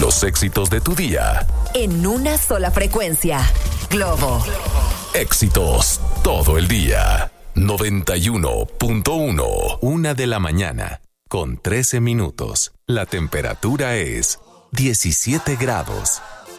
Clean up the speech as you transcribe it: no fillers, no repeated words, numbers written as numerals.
Los éxitos de tu día. En una sola frecuencia. Globo. Éxitos todo el día. 91.1. 1 de la mañana. Con 13 minutos. La temperatura es 17 grados.